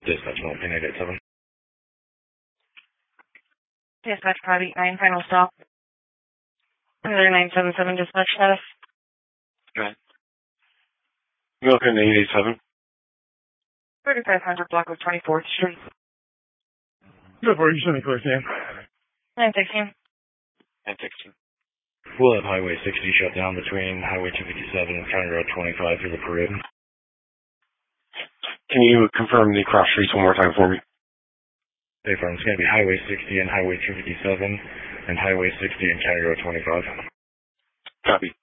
Dispatch 10887. Dispatch 589, final stop. 977 dispatch status. Go ahead. You looking at 887? 3500 block of 24th Street. Go for it. You send me clear, Sam. 916. 916. We'll have Highway 60 shut down between Highway 257 and County Road 25 for the parade. Can you confirm the cross streets one more time for me? It's going to be Highway 60 and Highway 257 and Highway 60 and County Road 25. Copy.